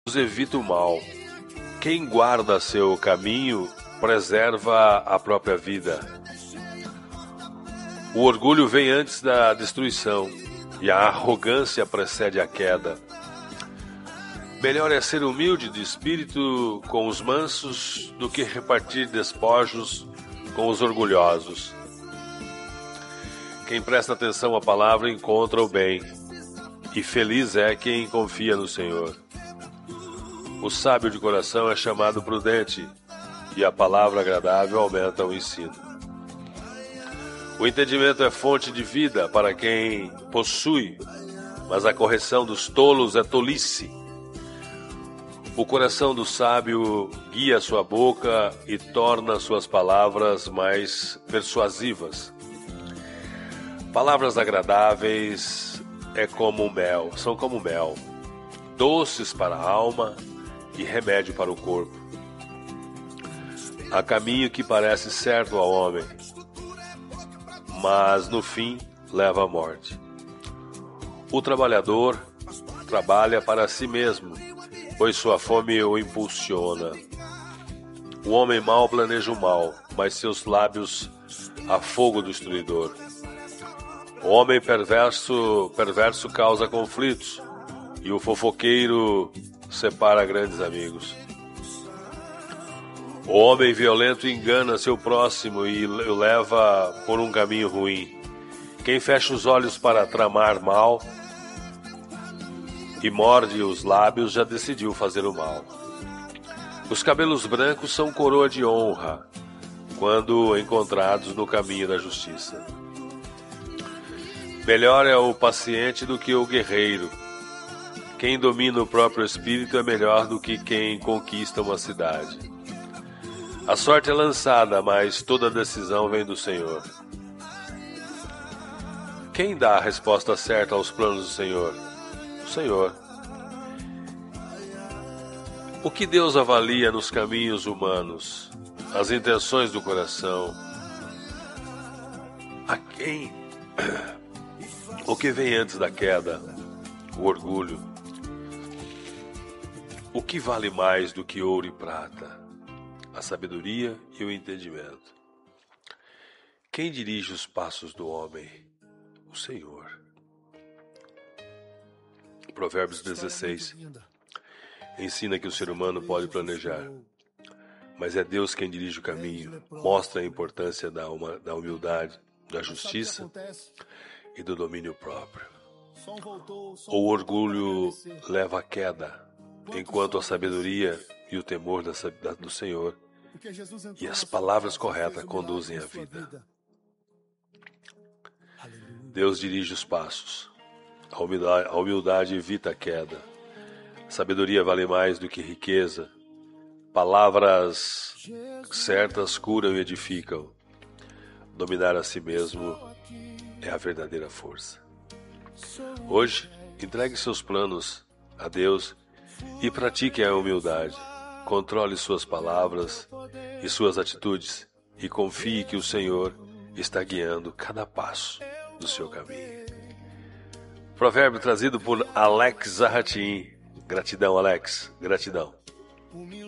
evita o mal. Quem guarda seu caminho preserva a própria vida. O orgulho vem antes da destruição e a arrogância precede a queda. Melhor é ser humilde de espírito com os mansos do que repartir despojos com os orgulhosos. Quem presta atenção à palavra encontra o bem, e feliz é quem confia no Senhor. O sábio de coração é chamado prudente, e a palavra agradável aumenta o ensino. O entendimento é fonte de vida para quem possui, mas a correção dos tolos é tolice. O coração do sábio guia sua boca e torna suas palavras mais persuasivas. Palavras agradáveis são como mel, doces para a alma e remédio para o corpo. Há caminho que parece certo ao homem, mas no fim leva à morte. O trabalhador trabalha para si mesmo, pois sua fome o impulsiona. O homem mau planeja o mal, mas seus lábios há fogo destruidor. O homem perverso causa conflitos, e o fofoqueiro separa grandes amigos. O homem violento engana seu próximo e o leva por um caminho ruim. Quem fecha os olhos para tramar mal e morde os lábios já decidiu fazer o mal. Os cabelos brancos são coroa de honra quando encontrados no caminho da justiça. Melhor é o paciente do que o guerreiro. Quem domina o próprio espírito é melhor do que quem conquista uma cidade. A sorte é lançada, mas toda decisão vem do Senhor. Quem dá a resposta certa aos planos do Senhor? O Senhor. O que Deus avalia nos caminhos humanos? As intenções do coração. A quem? O que vem antes da queda? O orgulho. O que vale mais do que ouro e prata? A sabedoria e o entendimento. Quem dirige os passos do homem? O Senhor. Provérbios 16. Ensina que o ser humano pode planejar, mas é Deus quem dirige o caminho. Mostra a importância da humildade, da justiça e do domínio próprio. O orgulho leva à queda, enquanto a sabedoria e o temor do Senhor e as palavras corretas conduzem a vida. Deus dirige os passos. A humildade evita a queda. A sabedoria vale mais do que riqueza. Palavras certas curam e edificam. Dominar a si mesmo é a verdadeira força. Hoje, entregue seus planos a Deus e pratique a humildade. Controle suas palavras e suas atitudes e confie que o Senhor está guiando cada passo do seu caminho. Provérbio trazido por Alex Zahratin. Gratidão, Alex. Gratidão.